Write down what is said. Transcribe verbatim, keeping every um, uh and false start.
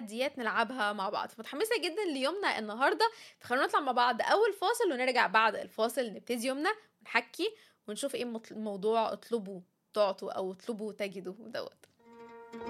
تحديات نلعبها مع بعض. فمتحمسة جدًا ليومنا النهارده، فخلونا نطلع مع بعض أول فاصل ونرجع بعد الفاصل نبتدي يومنا ونحكي ونشوف إيه المط الموضوع اطلبوا تعطوا أو اطلبوا تجدوا دوّة.